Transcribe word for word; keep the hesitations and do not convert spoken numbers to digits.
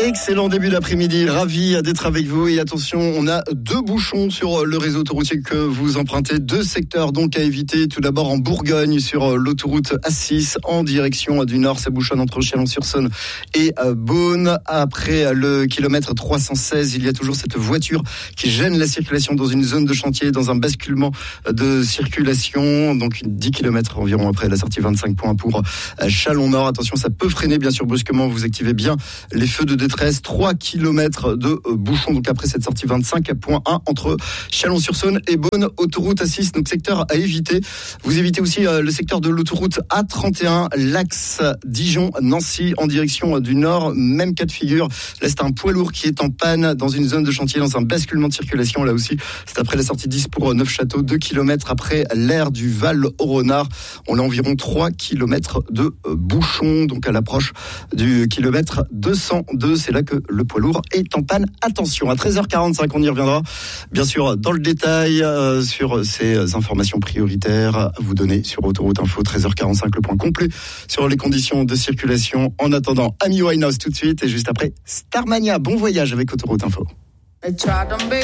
Excellent début d'après-midi, ravi d'être avec vous et attention, on a deux bouchons sur le réseau autoroutier que vous empruntez, deux secteurs donc à éviter. Tout d'abord en Bourgogne sur l'autoroute A six en direction du nord, ça bouchonne entre Chalon-sur-Saône et Beaune. Après le kilomètre trois cent seize, il y a toujours cette voiture qui gêne la circulation dans une zone de chantier, dans un basculement de circulation, donc dix kilomètres environ après la sortie vingt-cinq points pour Chalon-Nord. Attention, ça peut freiner bien sûr brusquement, vous activez bien les feux de détresse, trois kilomètres de bouchons donc après cette sortie vingt-cinq point un entre Chalon-sur-Saône et Beaune, autoroute A six, donc secteur à éviter. Vous évitez aussi euh, le secteur de l'autoroute A trente et un, l'axe Dijon-Nancy en direction du nord, même cas de figure. Là c'est un poids lourd qui est en panne dans une zone de chantier, dans un basculement de circulation, là aussi c'est après la sortie dix pour Neufchâteau, deux kilomètres après l'aire du Val-au-Renard. On a environ trois kilomètres de bouchons, donc à l'approche du kilomètre deux cent deux, c'est là que le poids lourd est en panne. Attention, à treize heures quarante-cinq, on y reviendra bien sûr dans le détail euh, sur ces informations prioritaires à vous donner sur Autoroute Info. Treize heures quarante-cinq, le point complet sur les conditions de circulation. En attendant, Amy Winehouse tout de suite et juste après Starmania. Bon voyage avec Autoroute Info.